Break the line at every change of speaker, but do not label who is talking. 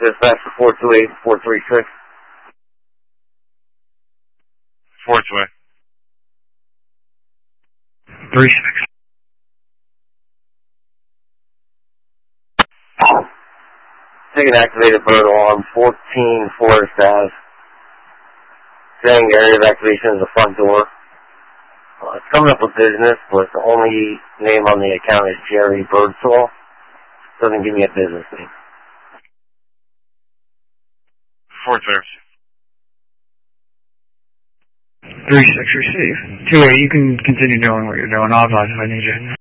Dispatch for 428-436.
428.
36.
Ticket activated bird alarm 14 Forest Ave. Saying area evacuation is the front door. It's coming up with business, but the only name on the account is Jerry Birdsall. Doesn't give me a business name.
430.
36 receive. 2-8, you can continue doing what you're doing. I'll advise if I need you.